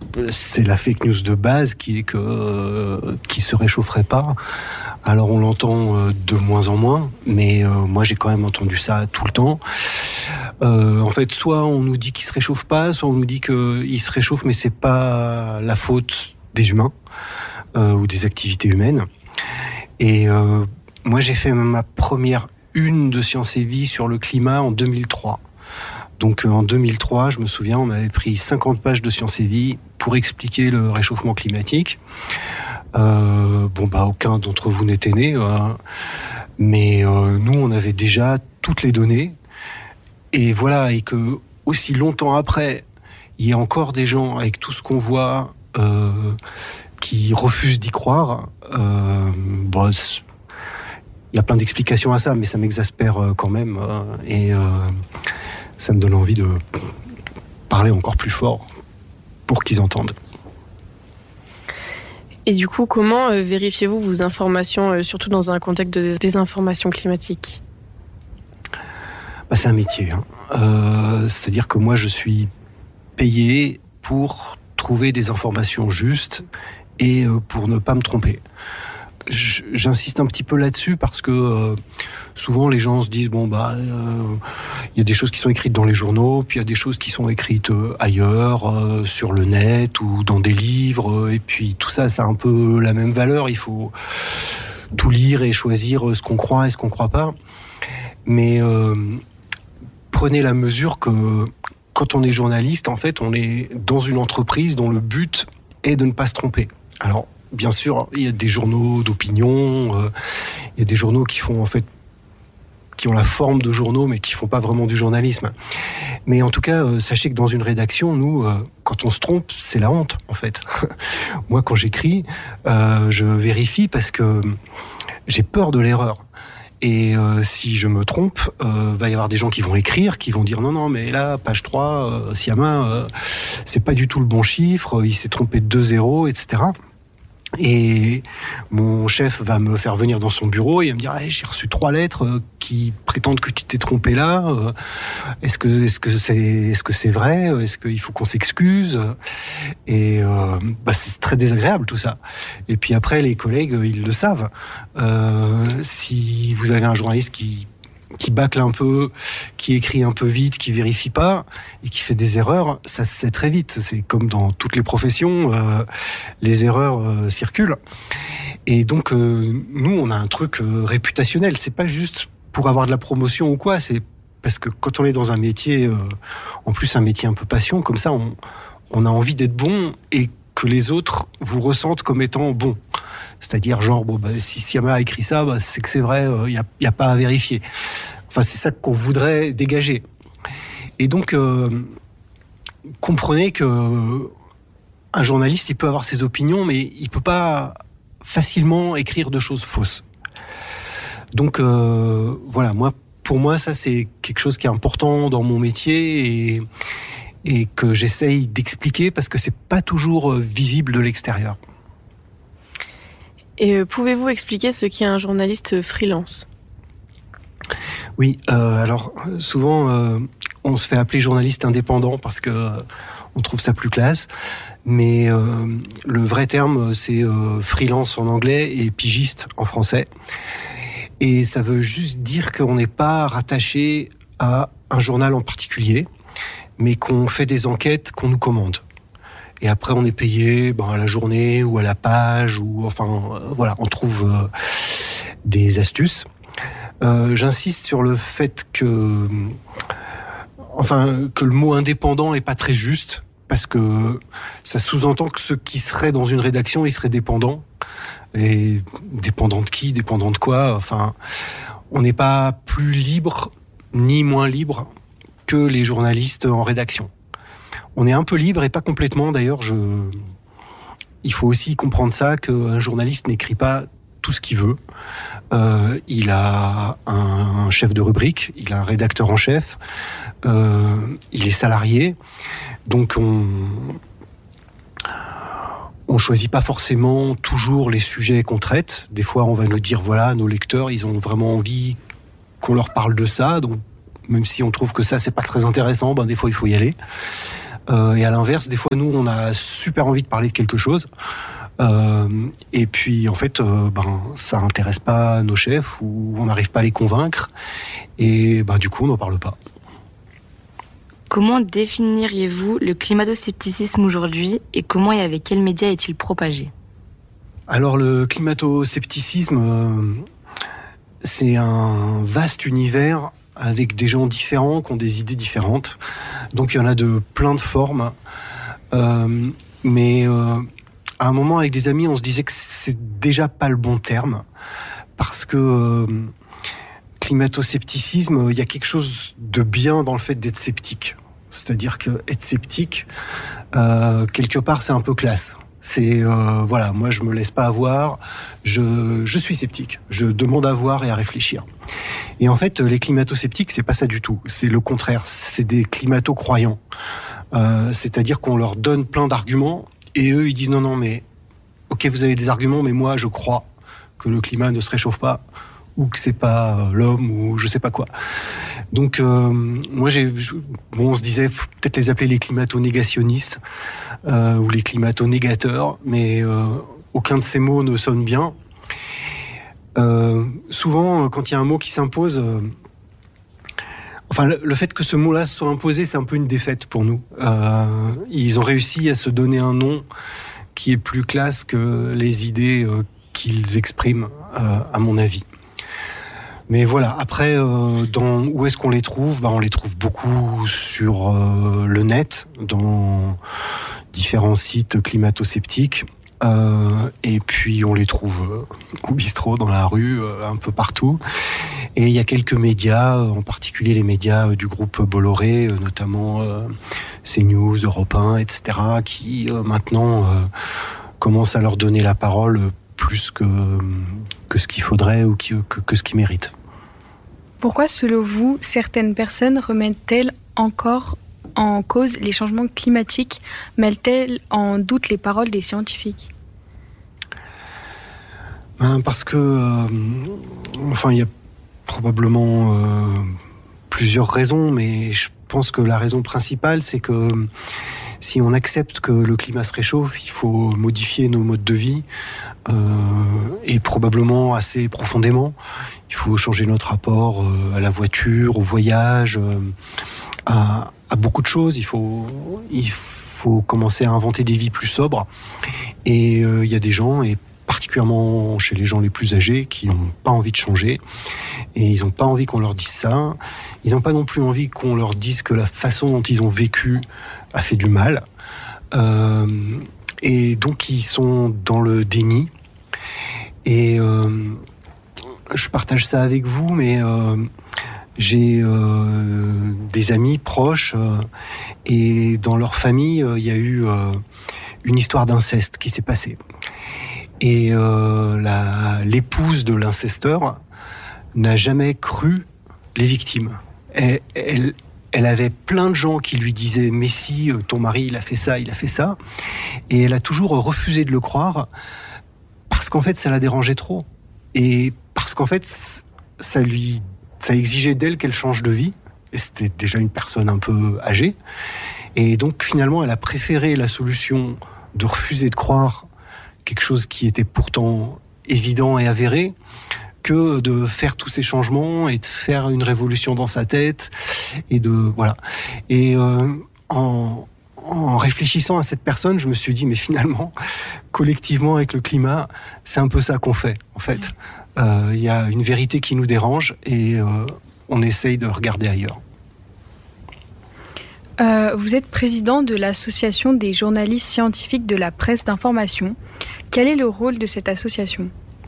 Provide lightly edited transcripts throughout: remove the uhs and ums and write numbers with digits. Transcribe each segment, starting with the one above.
c'est la fake news de base qui est qui se réchaufferait pas. Alors on l'entend de moins en moins, mais moi j'ai quand même entendu ça tout le temps. En fait, soit on nous dit qu'il se réchauffe pas, soit on nous dit qu'il se réchauffe, mais c'est pas la faute des humains ou des activités humaines. Et moi j'ai fait ma première une de Science et Vie sur le climat en 2003. Donc en 2003, je me souviens, on avait pris 50 pages de Science et Vie pour expliquer le réchauffement climatique. Aucun d'entre vous n'était né, mais nous, on avait déjà toutes les données. Et voilà, et que aussi longtemps après, il y a encore des gens avec tout ce qu'on voit qui refusent d'y croire. Il y a plein d'explications à ça, mais ça m'exaspère quand même. Et ça me donne envie de parler encore plus fort pour qu'ils entendent. Et du coup, comment vérifiez-vous vos informations, surtout dans un contexte de désinformation climatique ? C'est un métier. C'est-à-dire que moi, je suis payé pour trouver des informations justes et pour ne pas me tromper. J'insiste un petit peu là-dessus parce que souvent les gens se disent il y a des choses qui sont écrites dans les journaux, puis il y a des choses qui sont écrites ailleurs, sur le net ou dans des livres, et puis tout ça, ça a un peu la même valeur. Il faut tout lire et choisir ce qu'on croit et ce qu'on croit pas. Mais prenez la mesure que quand on est journaliste, en fait, on est dans une entreprise dont le but est de ne pas se tromper. Alors, bien sûr, il y a des journaux d'opinion, il y a des journaux qui ont la forme de journaux, mais qui font pas vraiment du journalisme. Mais en tout cas, sachez que dans une rédaction, nous, quand on se trompe, c'est la honte, en fait. Moi, quand j'écris, je vérifie parce que j'ai peur de l'erreur. Et si je me trompe, va y avoir des gens qui vont écrire, qui vont dire non, mais là, page 3, Siamin, c'est pas du tout le bon chiffre, il s'est trompé de 2 zéros, etc. Et mon chef va me faire venir dans son bureau et il va me dire j'ai reçu 3 lettres qui prétendent que tu t'es trompé là. Est-ce que c'est vrai? Est-ce qu'il faut qu'on s'excuse? Et c'est très désagréable tout ça. Et puis après les collègues ils le savent. Si vous avez un journaliste qui bâcle un peu, qui écrit un peu vite, qui vérifie pas et qui fait des erreurs, ça se sait très vite. C'est comme dans toutes les professions, les erreurs circulent. Et donc nous, on a un truc réputationnel. C'est pas juste pour avoir de la promotion ou quoi. C'est parce que quand on est dans un métier, en plus un métier un peu passion, comme ça, on a envie d'être bon et que les autres vous ressentent comme étant bon. C'est-à-dire genre si Siamin a écrit ça, c'est que c'est vrai, il y a pas à vérifier. Enfin, c'est ça qu'on voudrait dégager. Et donc comprenez que un journaliste, il peut avoir ses opinions, mais il peut pas facilement écrire de choses fausses. Donc voilà, pour moi, ça c'est quelque chose qui est important dans mon métier et que j'essaye d'expliquer parce que c'est pas toujours visible de l'extérieur. Et pouvez-vous expliquer ce qu'est un journaliste freelance ? Oui, alors souvent on se fait appeler journaliste indépendant parce que on trouve ça plus classe, mais le vrai terme c'est freelance en anglais et pigiste en français. Et ça veut juste dire qu'on n'est pas rattaché à un journal en particulier, mais qu'on fait des enquêtes qu'on nous commande. Et après, on est payé à la journée ou à la page, ou voilà, on trouve des astuces. J'insiste sur le fait que le mot indépendant est pas très juste, parce que ça sous-entend que ceux qui seraient dans une rédaction, ils seraient dépendants. Et dépendant de qui, dépendant de quoi, on n'est pas plus libre ni moins libre que les journalistes en rédaction. On est un peu libre et pas complètement. D'ailleurs, il faut aussi comprendre ça, qu'un journaliste n'écrit pas tout ce qu'il veut. Il a un chef de rubrique, il a un rédacteur en chef, il est salarié. Donc on choisit pas forcément toujours les sujets qu'on traite. Des fois, on va nous dire, voilà, nos lecteurs, ils ont vraiment envie qu'on leur parle de ça. Donc, même si on trouve que ça, c'est pas très intéressant, des fois, il faut y aller. Et à l'inverse, des fois, nous, on a super envie de parler de quelque chose. Et puis, en fait, ça intéresse pas nos chefs ou on n'arrive pas à les convaincre. Et du coup, on n'en parle pas. Comment définiriez-vous le climato-scepticisme aujourd'hui et comment et avec quels médias est-il propagé ? Alors, le climato-scepticisme, c'est un vaste univers avec des gens différents qui ont des idées différentes. Donc, il y en a de plein de formes. Mais à un moment, avec des amis, on se disait que c'est déjà pas le bon terme. Parce que climato-scepticisme, il y a quelque chose de bien dans le fait d'être sceptique. C'est-à-dire que être sceptique, quelque part, c'est un peu classe. C'est moi je me laisse pas avoir, je suis sceptique, je demande à voir et à réfléchir. Et en fait, les climato-sceptiques, c'est pas ça du tout. C'est le contraire, c'est des climato-croyants. C'est-à-dire qu'on leur donne plein d'arguments et eux ils disent non mais ok, vous avez des arguments, mais moi je crois que le climat ne se réchauffe pas ou que c'est pas l'homme ou je sais pas quoi. Donc moi on se disait faut peut-être les appeler les climato-négationnistes ou les climato-négateurs, mais aucun de ces mots ne sonne bien. Souvent quand il y a un mot qui s'impose, le fait que ce mot-là soit imposé, c'est un peu une défaite pour nous. Ils ont réussi à se donner un nom qui est plus classe que les idées qu'ils expriment, à mon avis. Mais voilà, après, où est-ce qu'on les trouve ? On les trouve beaucoup sur le net, dans différents sites climato-sceptiques. Et puis on les trouve au bistrot, dans la rue, un peu partout. Et il y a quelques médias, en particulier les médias du groupe Bolloré, notamment CNews, Europe 1, etc., qui maintenant commencent à leur donner la parole plus que ce qu'il faudrait ou que ce qu'ils méritent. Pourquoi, selon vous, certaines personnes remettent-elles encore en cause les changements climatiques, mettent-elles en doute les paroles des scientifiques ? Parce que, il y a probablement plusieurs raisons, mais je pense que la raison principale, c'est que si on accepte que le climat se réchauffe, il faut modifier nos modes de vie, et probablement assez profondément. Il faut changer notre rapport à la voiture, au voyage, à beaucoup de choses. Il faut commencer à inventer des vies plus sobres. Et il y a des gens, et particulièrement chez les gens les plus âgés, qui n'ont pas envie de changer. Et ils n'ont pas envie qu'on leur dise ça. Ils n'ont pas non plus envie qu'on leur dise que la façon dont ils ont vécu a fait du mal. Et donc, ils sont dans le déni. Et je partage ça avec vous, mais j'ai des amis proches, et dans leur famille, il y a eu une histoire d'inceste qui s'est passée. Et l'épouse de l'incesteur n'a jamais cru les victimes. Elle avait plein de gens qui lui disaient « Mais si, ton mari, il a fait ça. » Et elle a toujours refusé de le croire parce qu'en fait, ça la dérangeait trop. Et parce qu'en fait, ça exigeait d'elle qu'elle change de vie. Et c'était déjà une personne un peu âgée. Et donc, finalement, elle a préféré la solution de refuser de croire quelque chose qui était pourtant évident et avéré, que de faire tous ces changements et de faire une révolution dans sa tête. Et en réfléchissant à cette personne, je me suis dit, mais finalement, collectivement avec le climat, c'est un peu ça qu'on fait, en fait. Il y a une vérité qui nous dérange et on essaye de regarder ailleurs. Vous êtes président de l'Association des journalistes scientifiques de la presse d'information. Quel est le rôle de cette association ?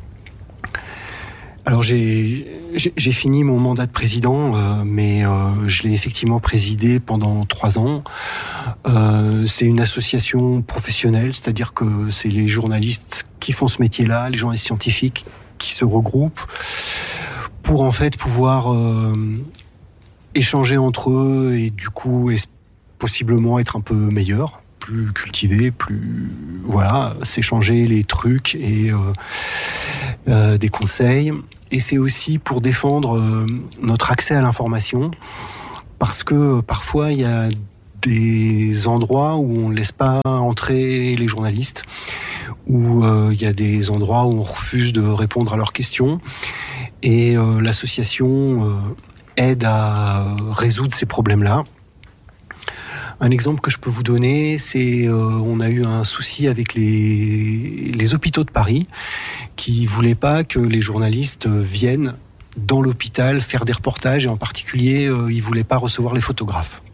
Alors j'ai fini mon mandat de président, mais je l'ai effectivement présidé pendant 3 ans. C'est une association professionnelle, c'est-à-dire que c'est les journalistes qui font ce métier-là, les journalistes scientifiques qui se regroupent pour en fait pouvoir échanger entre eux et du coup possiblement être un peu meilleurs, plus cultivés, s'échanger les trucs et des conseils. Et c'est aussi pour défendre notre accès à l'information, parce que parfois il y a des endroits où on ne laisse pas entrer les journalistes, où il y a des endroits où on refuse de répondre à leurs questions. Et l'association aide à résoudre ces problèmes-là. Un exemple que je peux vous donner, c'est on a eu un souci avec les hôpitaux de Paris qui ne voulaient pas que les journalistes viennent dans l'hôpital faire des reportages, et en particulier, ils ne voulaient pas recevoir les photographes.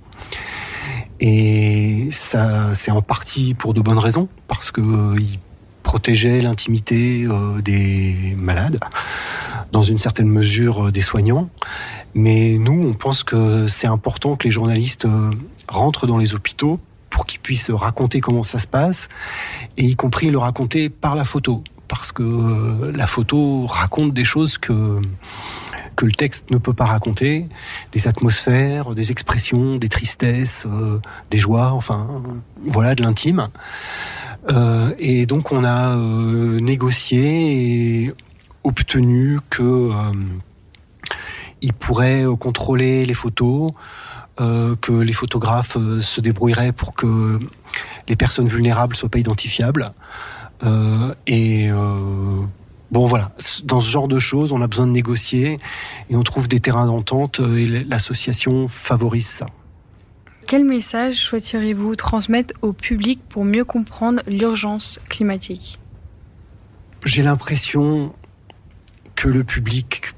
Et ça, c'est en partie pour de bonnes raisons, parce qu'ils protégeaient l'intimité des malades, dans une certaine mesure des soignants. Mais nous, on pense que c'est important que les journalistes rentrent dans les hôpitaux pour qu'ils puissent raconter comment ça se passe, et y compris le raconter par la photo, parce que la photo raconte des choses que le texte ne peut pas raconter, des atmosphères, des expressions, des tristesses, des joies, enfin voilà, de l'intime. Et donc on a négocié et obtenu que ils pourraient contrôler les photos, que les photographes se débrouilleraient pour que les personnes vulnérables soient pas identifiables. Bon voilà, dans ce genre de choses, on a besoin de négocier et on trouve des terrains d'entente et l'association favorise ça. Quel message souhaiteriez-vous transmettre au public pour mieux comprendre l'urgence climatique ? J'ai l'impression que le public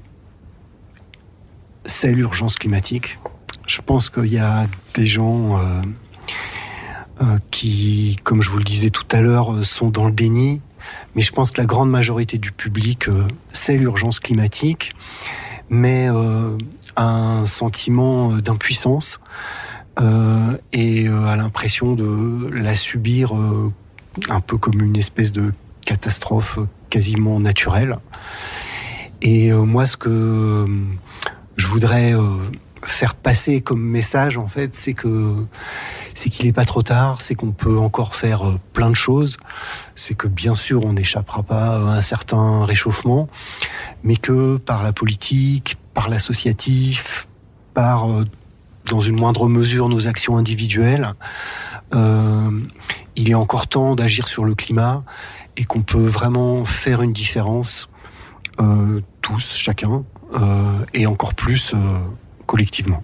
sait l'urgence climatique. Je pense qu'il y a des gens qui, comme je vous le disais tout à l'heure, sont dans le déni. Mais je pense que la grande majorité du public sait l'urgence climatique, mais a un sentiment d'impuissance et a l'impression de la subir un peu comme une espèce de catastrophe quasiment naturelle. Et moi, ce que je voudrais faire passer comme message, en fait, c'est qu'il n'est pas trop tard, c'est qu'on peut encore faire plein de choses, c'est que bien sûr on n'échappera pas à un certain réchauffement, mais que par la politique, par l'associatif, par dans une moindre mesure nos actions individuelles, il est encore temps d'agir sur le climat et qu'on peut vraiment faire une différence tous, chacun, et encore plus collectivement.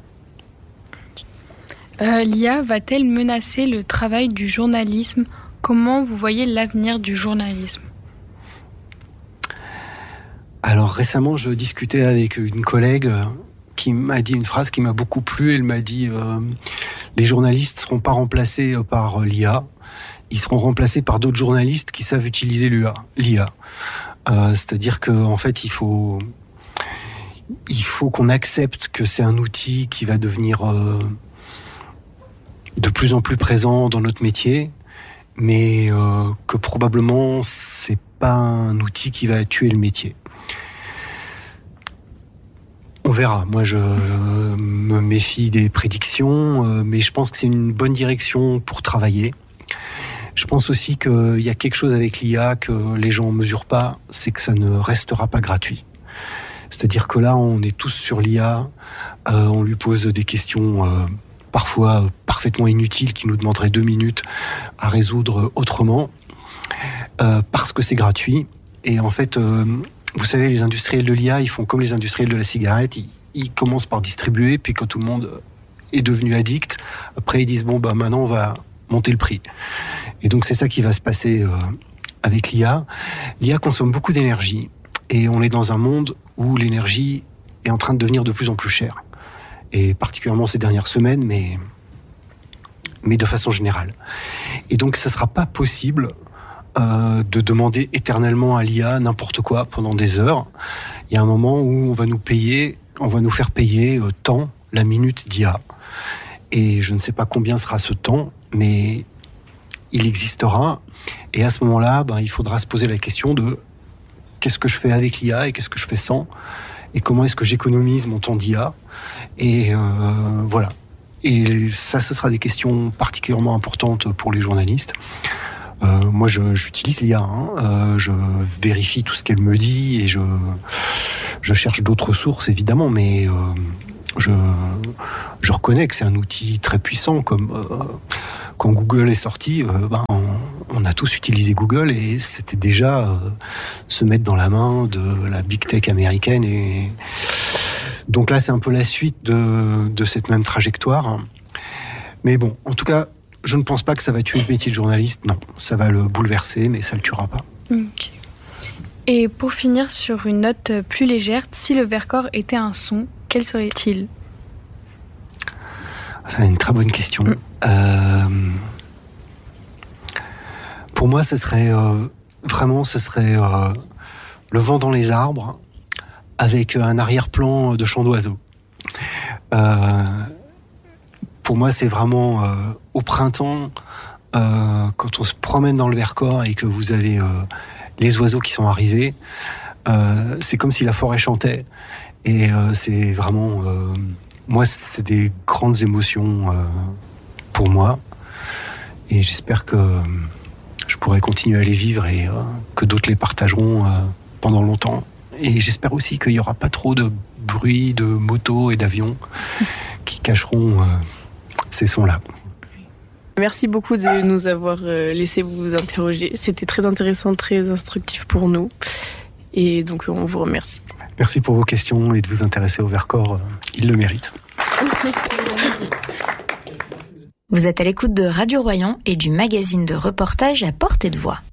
L'IA va-t-elle menacer le travail du journalisme ? Comment vous voyez l'avenir du journalisme ? Alors récemment, je discutais avec une collègue qui m'a dit une phrase qui m'a beaucoup plu. Elle m'a dit les journalistes ne seront pas remplacés par l'IA, ils seront remplacés par d'autres journalistes qui savent utiliser l'IA. C'est-à-dire qu'en fait, il faut qu'on accepte que c'est un outil qui va devenir de plus en plus présent dans notre métier, mais que probablement c'est pas un outil qui va tuer le métier. On verra. Moi, je me méfie des prédictions, mais je pense que c'est une bonne direction pour travailler. Je pense aussi qu'il y a quelque chose avec l'IA que les gens ne mesurent pas, c'est que ça ne restera pas gratuit. C'est-à-dire que là, on est tous sur l'IA, on lui pose des questions parfois parfaitement inutiles qui nous demanderaient 2 minutes à résoudre autrement, parce que c'est gratuit. Et en fait, vous savez, les industriels de l'IA, ils font comme les industriels de la cigarette, ils commencent par distribuer, puis quand tout le monde est devenu addict, après ils disent bon, bah maintenant on va monter le prix. Et donc c'est ça qui va se passer avec l'IA. L'IA consomme beaucoup d'énergie. Et on est dans un monde où l'énergie est en train de devenir de plus en plus chère. Et particulièrement ces dernières semaines, mais de façon générale. Et donc, ce ne sera pas possible de demander éternellement à l'IA n'importe quoi pendant des heures. Il y a un moment où on va nous faire payer tant la minute d'IA. Et je ne sais pas combien sera ce temps, mais il existera. Et à ce moment-là, il faudra se poser la question de qu'est-ce que je fais avec l'IA et qu'est-ce que je fais sans, et comment est-ce que j'économise mon temps d'IA, et voilà. Et ça, ce sera des questions particulièrement importantes pour les journalistes. Moi, j'utilise l'IA, je vérifie tout ce qu'elle me dit, et je cherche d'autres sources, évidemment, mais je reconnais que c'est un outil très puissant. Comme quand Google est sorti, on a tous utilisé Google et c'était déjà se mettre dans la main de la big tech américaine. Et donc là, c'est un peu la suite de cette même trajectoire. Mais bon, en tout cas, je ne pense pas que ça va tuer le métier de journaliste. Non, ça va le bouleverser, mais ça ne le tuera pas. Okay. Et pour finir sur une note plus légère, si le Vercors était un son, quel serait-il ? C'est une très bonne question. Pour moi, ce serait le vent dans les arbres avec un arrière-plan de chant d'oiseaux. Pour moi, c'est vraiment au printemps, quand on se promène dans le Vercors et que vous avez les oiseaux qui sont arrivés, c'est comme si la forêt chantait. Et c'est vraiment... moi, c'est des grandes émotions pour moi. Et j'espère que je pourrai continuer à les vivre et que d'autres les partageront pendant longtemps. Et j'espère aussi qu'il n'y aura pas trop de bruit de motos et d'avions qui cacheront ces sons-là. Merci beaucoup de nous avoir laissé vous interroger. C'était très intéressant, très instructif pour nous. Et donc, on vous remercie. Merci pour vos questions et de vous intéresser au Vercors. Il le mérite. Vous êtes à l'écoute de Radio Royan et du magazine de reportage à portée de voix.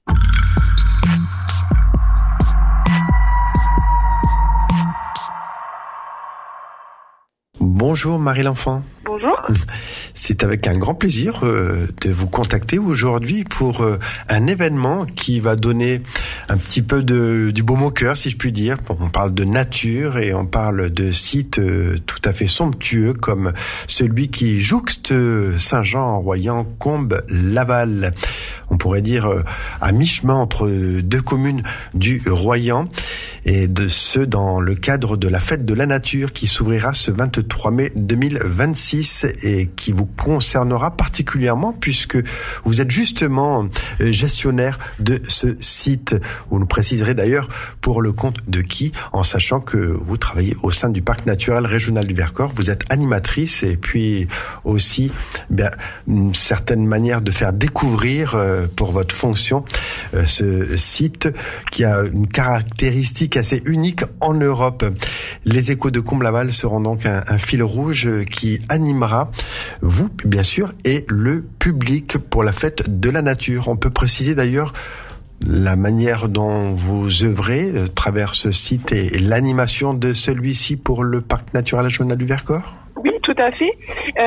Bonjour Marie L'Enfant. Bonjour. C'est avec un grand plaisir de vous contacter aujourd'hui pour un événement qui va donner un petit peu du baume au cœur, si je puis dire. On parle de nature et on parle de sites tout à fait somptueux comme celui qui jouxte Saint-Jean-en-Royan, Combes, Laval. On pourrait dire à mi-chemin entre deux communes du Royan. Et de ce dans le cadre de la fête de la nature qui s'ouvrira ce 23 mai 2026 et qui vous concernera particulièrement puisque vous êtes justement gestionnaire de ce site. Vous nous préciserez d'ailleurs pour le compte de qui, en sachant que vous travaillez au sein du Parc naturel régional du Vercors, vous êtes animatrice et puis aussi une certaine manière de faire découvrir pour votre fonction ce site qui a une caractéristique assez unique en Europe. Les échos de Combes-Laval seront donc un fil rouge qui animera vous, bien sûr, et le public pour la fête de la nature. On peut préciser d'ailleurs la manière dont vous œuvrez à travers ce site et l'animation de celui-ci pour le Parc naturel régional du Vercors ? Oui, tout à fait.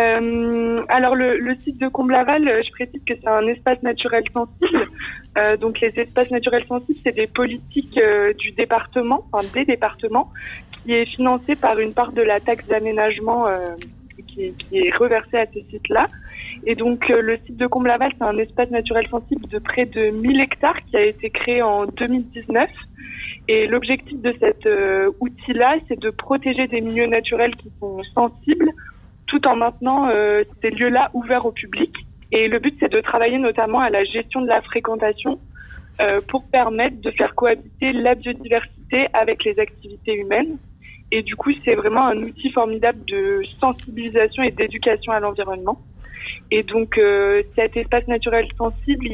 Alors le site de Combes-Laval, je précise que c'est un espace naturel sensible. Donc les espaces naturels sensibles, c'est des politiques du département, enfin des départements, qui est financé par une part de la taxe d'aménagement qui est reversée à ces sites-là. Et donc le site de Combes-Laval, c'est un espace naturel sensible de près de 1000 hectares qui a été créé en 2019. Et l'objectif de cet outil-là, c'est de protéger des milieux naturels qui sont sensibles, tout en maintenant ces lieux-là ouverts au public. Et le but, c'est de travailler notamment à la gestion de la fréquentation pour permettre de faire cohabiter la biodiversité avec les activités humaines. Et du coup, c'est vraiment un outil formidable de sensibilisation et d'éducation à l'environnement. Et donc, cet espace naturel sensible,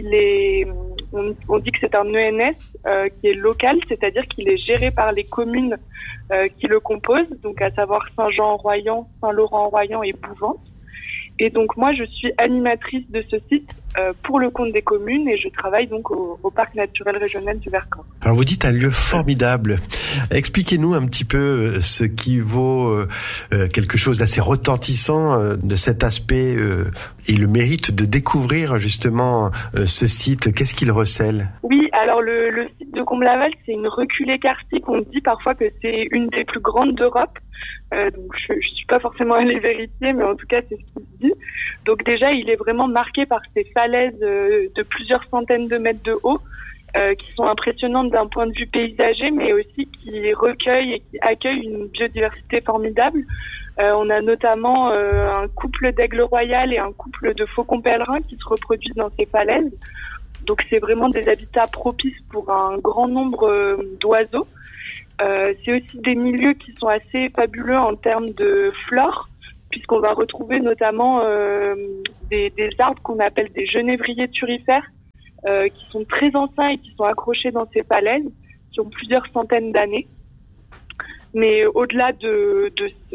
on dit que c'est un ENS qui est local, c'est-à-dire qu'il est géré par les communes qui le composent, donc à savoir Saint-Jean-en-Royan, Saint-Laurent-en-Royan et Bouvante. Et donc moi, je suis animatrice de ce site pour le compte des communes et je travaille donc au Parc naturel régional du Vercors. Alors vous dites un lieu formidable. Expliquez-nous un petit peu ce qui vaut quelque chose d'assez retentissant de cet aspect et le mérite de découvrir justement ce site. Qu'est-ce qu'il recèle ? Oui, alors le site de Combes-Laval, c'est une reculée karstique. On dit parfois que c'est une des plus grandes d'Europe. Donc je suis pas forcément allée vérifier, mais en tout cas c'est ce qui se dit. Donc déjà il est vraiment marqué par ces falaises de plusieurs centaines de mètres de haut qui sont impressionnantes d'un point de vue paysager, mais aussi qui recueillent et qui accueillent une biodiversité formidable. On a notamment un couple d'aigles royales et un couple de faucons pèlerins qui se reproduisent dans ces falaises. Donc c'est vraiment des habitats propices pour un grand nombre d'oiseaux. C'est aussi des milieux qui sont assez fabuleux en termes de flore, puisqu'on va retrouver notamment des arbres qu'on appelle des genévriers turifères, qui sont très anciens et qui sont accrochés dans ces falaises, qui ont plusieurs centaines d'années. Mais au-delà de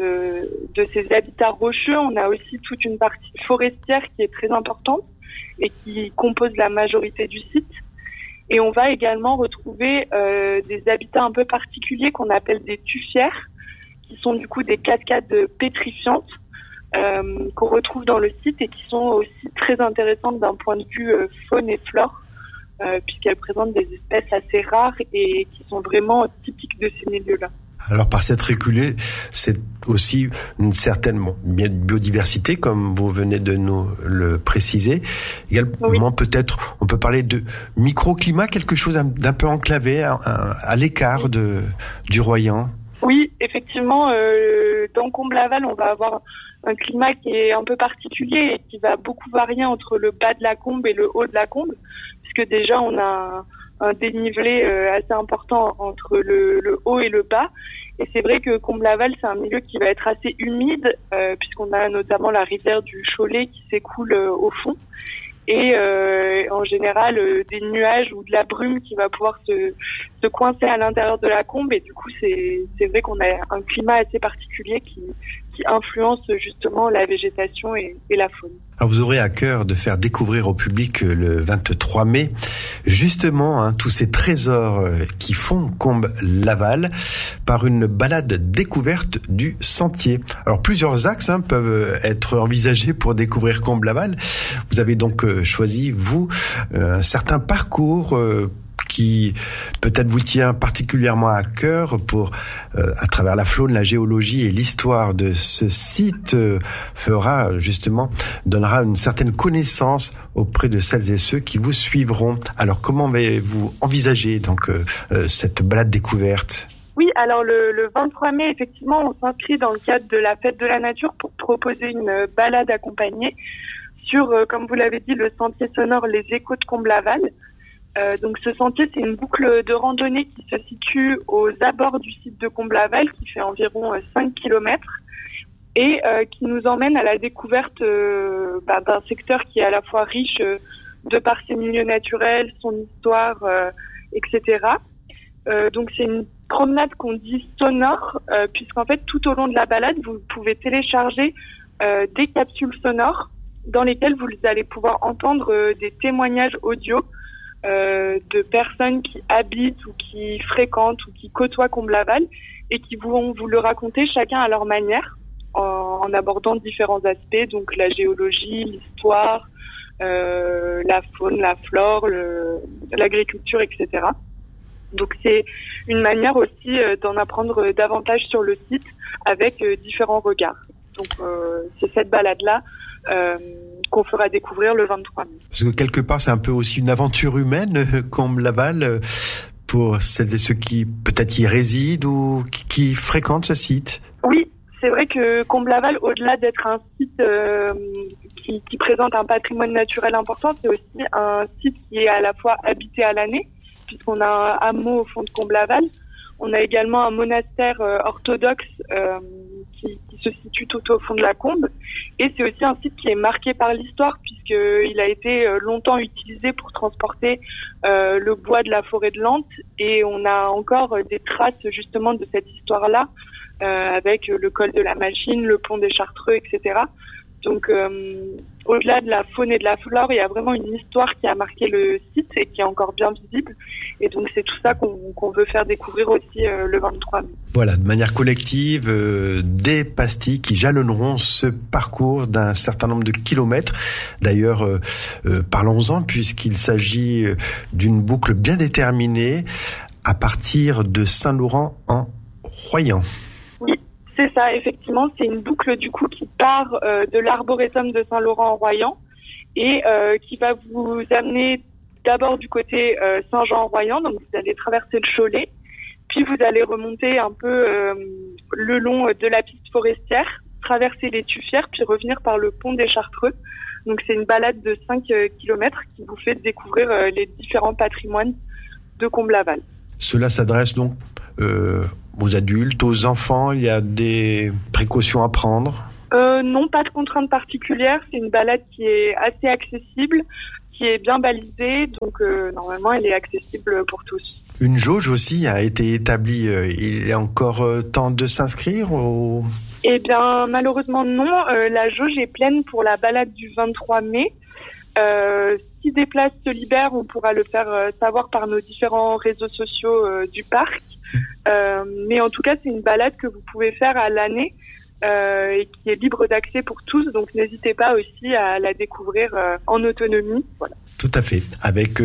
ces habitats rocheux, on a aussi toute une partie forestière qui est très importante et qui compose la majorité du site. Et on va également retrouver des habitats un peu particuliers qu'on appelle des tufières, qui sont du coup des cascades pétrifiantes qu'on retrouve dans le site et qui sont aussi très intéressantes d'un point de vue faune et flore, puisqu'elles présentent des espèces assez rares et qui sont vraiment typiques de ces milieux-là. Alors par cette reculée, c'est aussi une certaine biodiversité, comme vous venez de nous le préciser. Également, peut-être, on peut parler de microclimat, quelque chose d'un peu enclavé, à l'écart du Royan. Oui, effectivement, dans Comble-Laval, on va avoir un climat qui est un peu particulier et qui va beaucoup varier entre le bas de la Combe et le haut de la Combe, puisque déjà on a un dénivelé assez important entre le haut et le bas. Et c'est vrai que Comble-Laval, c'est un milieu qui va être assez humide, puisqu'on a notamment la rivière du Cholet qui s'écoule au fond. Et en général, des nuages ou de la brume qui va pouvoir se coincer à l'intérieur de la Combe. Et du coup, c'est vrai qu'on a un climat assez particulier qui influence justement la végétation et la faune. Alors vous aurez à cœur de faire découvrir au public le 23 mai justement tous ces trésors qui font Comble-Laval par une balade découverte du sentier. Alors plusieurs axes peuvent être envisagés pour découvrir Comble-Laval. Vous avez donc choisi, vous, un certain parcours qui peut-être vous tient particulièrement à cœur pour, à travers la faune, la géologie et l'histoire de ce site, donnera une certaine connaissance auprès de celles et ceux qui vous suivront. Alors comment avez-vous envisagé donc cette balade découverte ? Oui, alors le 23 mai, effectivement, on s'inscrit dans le cadre de la Fête de la Nature pour proposer une balade accompagnée sur, comme vous l'avez dit, le sentier sonore Les Échos de Comble-Laval. Donc ce sentier, c'est une boucle de randonnée qui se situe aux abords du site de Comble-Laval, qui fait environ 5 km et qui nous emmène à la découverte d'un secteur qui est à la fois riche de par ses milieux naturels, son histoire, etc. Donc c'est une promenade qu'on dit sonore, puisqu'en fait tout au long de la balade, vous pouvez télécharger des capsules sonores dans lesquelles vous allez pouvoir entendre des témoignages audio de personnes qui habitent ou qui fréquentent ou qui côtoient Comble-Laval et qui vont vous le raconter chacun à leur manière en abordant différents aspects, donc la géologie, l'histoire, la faune, la flore, l'agriculture, etc. Donc c'est une manière aussi d'en apprendre davantage sur le site avec différents regards. Donc c'est cette balade-là qu'on fera découvrir le 23 mai. Parce que quelque part, c'est un peu aussi une aventure humaine, Comble-Laval, pour celles et ceux qui peut-être y résident ou qui fréquentent ce site. Oui, c'est vrai que Comble-Laval, au-delà d'être un site qui présente un patrimoine naturel important, c'est aussi un site qui est à la fois habité à l'année, puisqu'on a un hameau au fond de Comble-Laval. On a également un monastère orthodoxe qui se situe tout au fond de la Combe. Et c'est aussi un site qui est marqué par l'histoire, puisqu'il a été longtemps utilisé pour transporter le bois de la forêt de Lente. Et on a encore des traces justement de cette histoire-là, avec le col de la Machine, le pont des Chartreux, etc. Donc, au-delà de la faune et de la flore, il y a vraiment une histoire qui a marqué le site et qui est encore bien visible. Et donc, c'est tout ça qu'on veut faire découvrir aussi le 23 mai. Voilà, de manière collective, des pastilles qui jalonneront ce parcours d'un certain nombre de kilomètres. D'ailleurs, parlons-en, puisqu'il s'agit d'une boucle bien déterminée à partir de Saint-Laurent en Royan. C'est ça, effectivement, c'est une boucle du coup qui part de l'arboretum de Saint-Laurent en Royan et qui va vous amener d'abord du côté Saint-Jean-en-Royan, donc vous allez traverser le Cholet, puis vous allez remonter un peu le long de la piste forestière, traverser les Tufières, puis revenir par le pont des Chartreux. Donc c'est une balade de 5 km qui vous fait découvrir les différents patrimoines de Comble-Laval. Cela s'adresse donc aux adultes, aux enfants? Il y a des précautions à prendre? Non, pas de contraintes particulières. C'est une balade qui est assez accessible, qui est bien balisée, donc normalement elle est accessible pour tous. Une jauge aussi a été établie. Il est encore temps de s'inscrire ou... Eh bien, malheureusement non. La jauge est pleine pour la balade du 23 mai. Si des places se libèrent, on pourra le faire savoir par nos différents réseaux sociaux du parc. Mais en tout cas, c'est une balade que vous pouvez faire à l'année et qui est libre d'accès pour tous. Donc, n'hésitez pas aussi à la découvrir en autonomie. Voilà. Tout à fait. Avec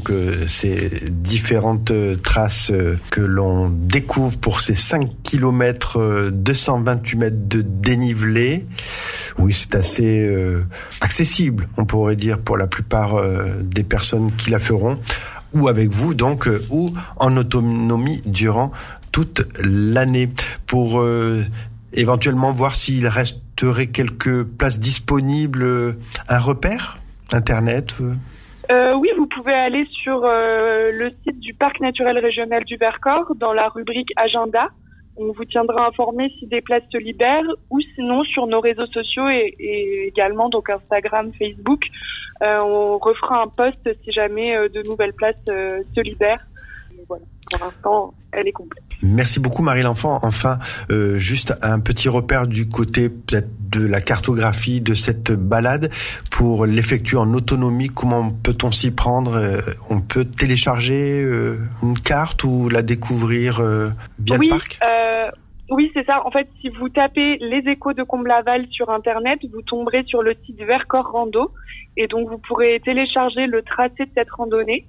ces différentes traces que l'on découvre pour ces 5 km 228 mètres de dénivelé. Oui, c'est assez accessible, on pourrait dire, pour la plupart des personnes qui la feront, ou avec vous donc, ou en autonomie durant toute l'année. Pour éventuellement voir s'il resterait quelques places disponibles, un repère Internet Oui, vous pouvez aller sur le site du Parc naturel régional du Vercors dans la rubrique Agenda. On vous tiendra informé si des places se libèrent ou sinon sur nos réseaux sociaux et également donc Instagram, Facebook. On refera un post si jamais de nouvelles places se libèrent. Voilà. Pour l'instant, elle est complète. Merci beaucoup Marie L'Enfant. Enfin, juste un petit repère du côté peut-être de la cartographie de cette balade. Pour l'effectuer en autonomie, comment peut-on s'y prendre? On peut télécharger une carte ou la découvrir via le parc? Oui, c'est ça. En fait, si vous tapez les échos de Comblaval sur Internet, vous tomberez sur le site Vercors Rando et donc vous pourrez télécharger le tracé de cette randonnée.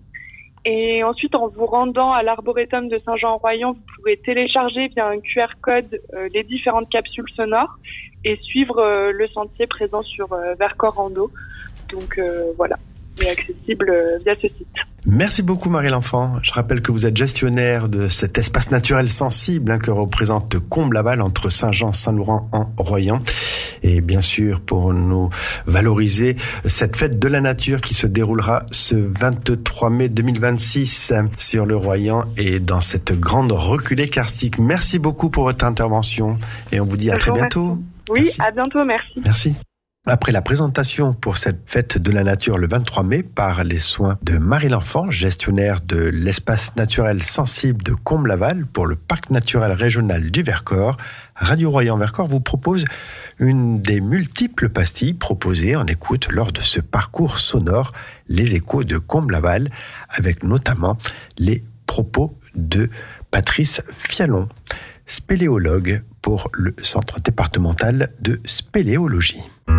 Et ensuite, en vous rendant à l'arboretum de Saint-Jean-en-Royans, vous pourrez télécharger via un QR code les différentes capsules sonores et suivre le sentier présent sur Vercors Rando. Donc voilà, il est accessible via ce site. Merci beaucoup Marie L'Enfant. Je rappelle que vous êtes gestionnaire de cet espace naturel sensible que représente Comblaval entre Saint-Jean, Saint-Laurent-en-Royans. Et bien sûr, pour nous valoriser cette fête de la nature qui se déroulera ce 23 mai 2026 sur le Royan et dans cette grande reculée karstique. Merci beaucoup pour votre intervention et on vous dit à très bientôt. Oui, merci. À bientôt, merci. Merci. Après la présentation pour cette fête de la nature le 23 mai par les soins de Marie L'Enfant, gestionnaire de l'espace naturel sensible de Comblaval pour le parc naturel régional du Vercors, Radio Royan Vercors vous propose une des multiples pastilles proposées en écoute lors de ce parcours sonore, les échos de Comblaval, avec notamment les propos de Patrice Fialon, spéléologue pour le Centre départemental de spéléologie.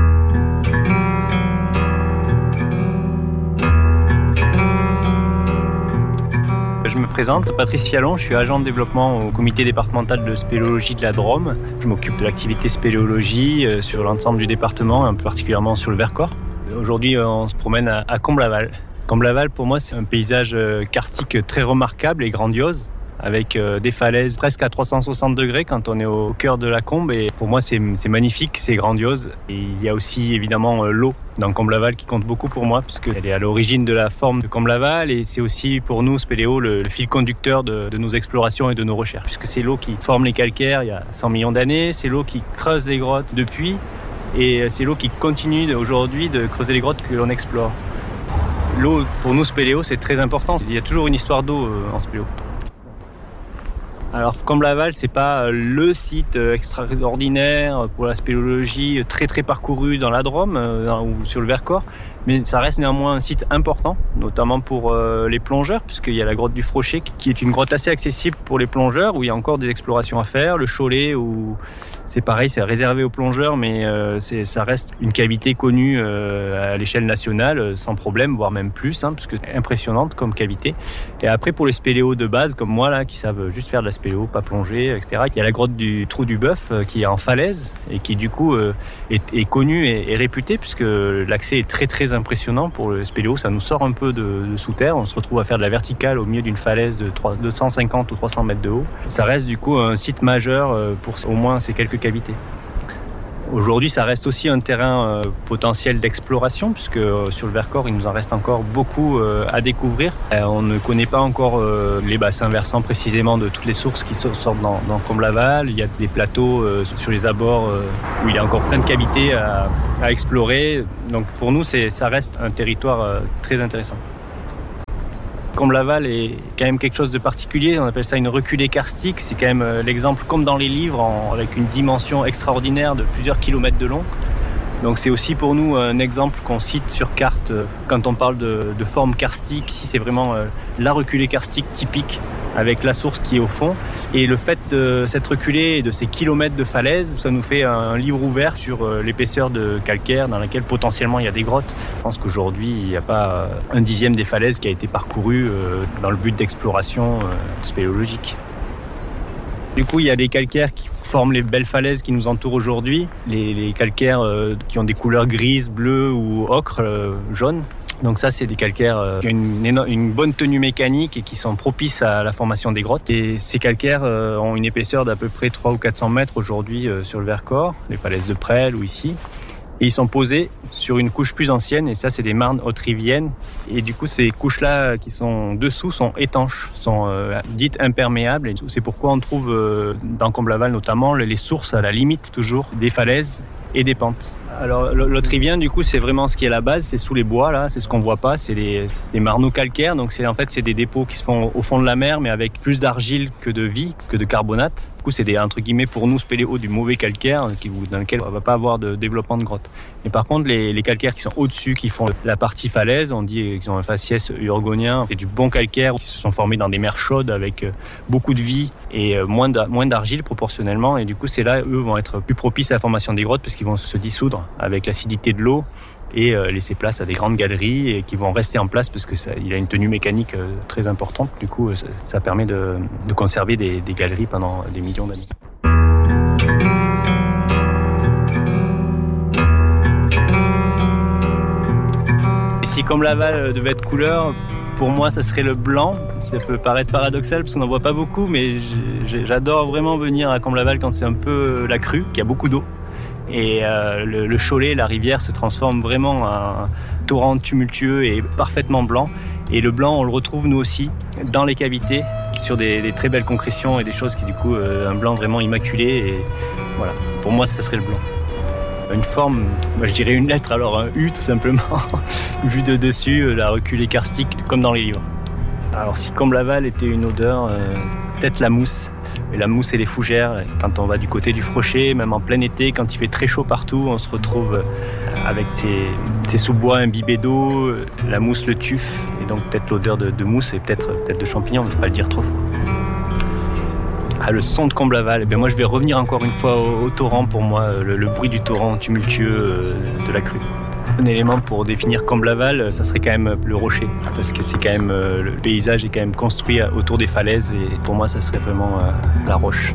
Je me présente, Patrice Fialon, je suis agent de développement au comité départemental de spéléologie de la Drôme. Je m'occupe de l'activité spéléologie sur l'ensemble du département, un peu particulièrement sur le Vercors. Aujourd'hui, on se promène à Comblaval. Comblaval, pour moi, c'est un paysage karstique très remarquable et grandiose, avec des falaises presque à 360 degrés quand on est au cœur de la Combe. Et pour moi, c'est magnifique, c'est grandiose. Et il y a aussi évidemment l'eau dans Comblaval qui compte beaucoup pour moi, puisqu'elle est à l'origine de la forme de Comblaval. Et c'est aussi pour nous, spéléo, le fil conducteur de nos explorations et de nos recherches, puisque c'est l'eau qui forme les calcaires il y a 100 millions d'années, c'est l'eau qui creuse les grottes depuis, et c'est l'eau qui continue aujourd'hui de creuser les grottes que l'on explore. L'eau, pour nous, spéléo, c'est très important. Il y a toujours une histoire d'eau en spéléo. Alors Comblaval, c'est pas le site extraordinaire pour la spéléologie très très parcouru dans la Drôme ou sur le Vercors, mais ça reste néanmoins un site important, notamment pour les plongeurs, puisqu'il y a la grotte du Frochet qui est une grotte assez accessible pour les plongeurs, où il y a encore des explorations à faire. Le Cholet, où c'est pareil, c'est réservé aux plongeurs, mais ça reste une cavité connue à l'échelle nationale, sans problème, voire même plus, puisque c'est impressionnante comme cavité. Et après, pour les spéléos de base, comme moi, là, qui savent juste faire de la spéléo, pas plonger, etc., il y a la grotte du Trou du Bœuf, qui est en falaise, et qui, du coup, est connue et réputée, puisque l'accès est très, très impressionnant pour le spéléo. Ça nous sort un peu de sous terre. On se retrouve à faire de la verticale au milieu d'une falaise de 250 ou 300 mètres de haut. Ça reste, du coup, un site majeur pour au moins ces quelques cavités. Aujourd'hui, ça reste aussi un terrain potentiel d'exploration, puisque sur le Vercors, il nous en reste encore beaucoup à découvrir. On ne connaît pas encore les bassins versants précisément de toutes les sources qui sortent dans Comble-Laval. Il y a des plateaux sur les abords où il y a encore plein de cavités à explorer. Donc pour nous, ça reste un territoire très intéressant. Comble-Laval est quand même quelque chose de particulier, on appelle ça une reculée karstique, c'est quand même l'exemple comme dans les livres avec une dimension extraordinaire de plusieurs kilomètres de long. Donc c'est aussi pour nous un exemple qu'on cite sur carte quand on parle de forme karstique. Ici c'est vraiment la reculée karstique typique avec la source qui est au fond. Et le fait de cette reculée et de ces kilomètres de falaises, ça nous fait un livre ouvert sur l'épaisseur de calcaire dans laquelle potentiellement il y a des grottes. Je pense qu'aujourd'hui il n'y a pas un dixième des falaises qui a été parcouru dans le but d'exploration spéléologique. Du coup, il y a les calcaires qui forment les belles falaises qui nous entourent aujourd'hui. Les calcaires qui ont des couleurs grises, bleues ou ocre, jaune. Donc ça, c'est des calcaires qui ont une bonne tenue mécanique et qui sont propices à la formation des grottes. Et ces calcaires ont une épaisseur d'à peu près 300 ou 400 mètres aujourd'hui sur le Vercors, les falaises de Presles ou ici. Et ils sont posés sur une couche plus ancienne, et ça, c'est des marnes haute-riviennes. Et du coup, ces couches-là qui sont dessous sont étanches, sont dites imperméables. Et c'est pourquoi on trouve dans Comble-Laval notamment les sources à la limite toujours des falaises et des pentes. Alors l'Haute-Rivien, du coup, c'est vraiment ce qui est la base, c'est sous les bois, là, c'est ce qu'on voit pas, c'est des marneaux calcaires. Donc c'est des dépôts qui se font au fond de la mer, mais avec plus d'argile que de vie, que de carbonate. Du coup, c'est entre guillemets pour nous spéléos du mauvais calcaire dans lequel on va pas avoir de développement de grotte. Mais par contre, les calcaires qui sont au-dessus, qui font la partie falaise, on dit qu'ils ont un faciès urgonien, c'est du bon calcaire qui se sont formés dans des mers chaudes avec beaucoup de vie et moins d'argile proportionnellement. Et du coup, c'est là, eux vont être plus propices à la formation des grottes parce qu'ils vont se dissoudre avec l'acidité de l'eau et laisser place à des grandes galeries et qui vont rester en place parce qu'il a une tenue mécanique très importante. Du coup, ça permet de conserver des galeries pendant des millions d'années. Si Comble-Laval devait être couleur, pour moi, ça serait le blanc. Ça peut paraître paradoxal parce qu'on n'en voit pas beaucoup, mais j'adore vraiment venir à Comble-Laval quand c'est un peu la crue, qu'il y a beaucoup d'eau. Et le Cholet, la rivière, se transforme vraiment en un torrent tumultueux et parfaitement blanc. Et le blanc, on le retrouve nous aussi dans les cavités, sur des très belles concrétions et des choses qui, du coup, un blanc vraiment immaculé. Et voilà, pour moi, ça serait le blanc. Une forme, moi je dirais une lettre, alors un U tout simplement, vu de dessus, la reculée karstique, comme dans les livres. Alors si Comble-Laval était une odeur, peut-être la mousse. Et la mousse et les fougères, quand on va du côté du Frochet, même en plein été, quand il fait très chaud partout, on se retrouve avec ces sous-bois imbibés d'eau, la mousse, le tuf, et donc peut-être l'odeur de mousse et peut-être de champignons, on ne peut pas le dire trop fort. Ah, le son de Comble-Laval, eh bien moi je vais revenir encore une fois au torrent pour moi, le bruit du torrent tumultueux de la crue. Un élément pour définir Comble-Laval, ça serait quand même le rocher, parce que c'est quand même le paysage est quand même construit autour des falaises et pour moi ça serait vraiment la roche.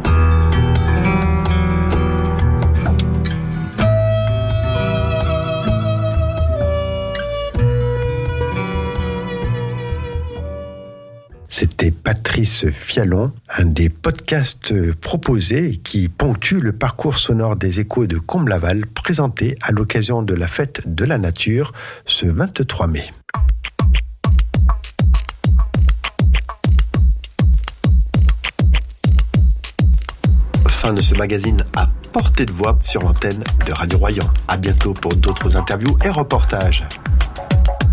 C'était Patrice Fialon, un des podcasts proposés qui ponctue le parcours sonore des échos de Comble-Laval, présenté à l'occasion de la fête de la nature ce 23 mai. Fin de ce magazine à portée de voix sur l'antenne de Radio Royan. À bientôt pour d'autres interviews et reportages.